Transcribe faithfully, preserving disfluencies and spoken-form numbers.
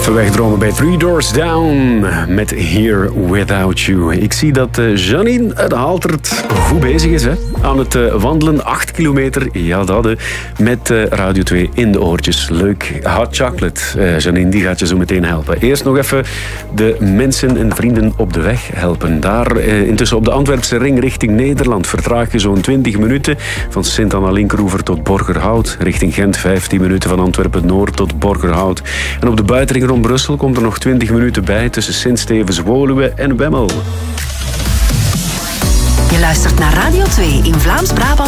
Even wegdromen bij Three Doors Down met Here Without You. Ik zie dat Janine uit Haltert goed bezig is, hè? Aan het wandelen, acht kilometer, ja dat, met Radio twee in de oortjes. Leuk. Hot chocolate, Janine, die gaat je zo meteen helpen. Eerst nog even de mensen en vrienden op de weg helpen. Daar intussen op de Antwerpse ring richting Nederland vertraag je zo'n twintig minuten. Van Sint-Anna-Linkeroever tot Borgerhout. Richting Gent vijftien minuten van Antwerpen-Noord tot Borgerhout. En op de buitenring rond Brussel komt er nog twintig minuten bij tussen Sint-Stevens, Woluwe en Wemmel. Je luistert naar Radio twee in Vlaams-Brabant.